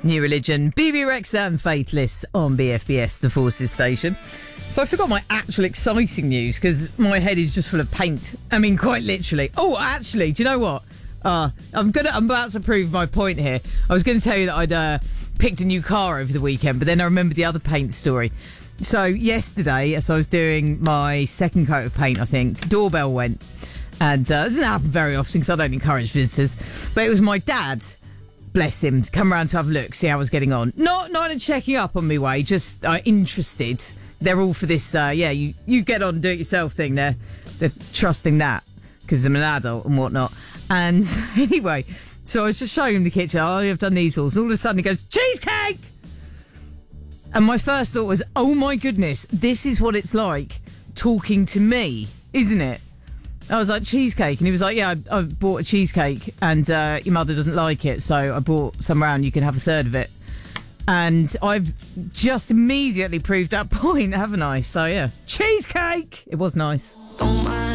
New Religion, BB Rexa and Faithless on BFBS, the Forces station. So I forgot my actual exciting news because my head is just full of paint. I mean, quite literally. Oh, actually, do you know what? I'm about to prove my point here. I was going to tell you that I'd picked a new car over the weekend, but then I remembered the other paint story. So yesterday, as I was doing my second coat of paint, I think, doorbell went. And it doesn't happen very often because I don't encourage visitors. But it was my dad, bless him, to come around to have a look, see how I was getting on. Not in checking up on me way, just interested. They're all for this, you get on, do it yourself thing. They're trusting that because I'm an adult and whatnot. And anyway, so I was just showing him the kitchen. Oh, I've done these all. And all of a sudden he goes, cheesecake! And my first thought was, oh my goodness, this is what it's like talking to me, isn't it? I was like, cheesecake. And he was like, yeah, I bought a cheesecake and your mother doesn't like it, so I brought some round. You can have a third of it. And I've just immediately proved that point, haven't I? So, yeah, cheesecake. It was nice. Oh my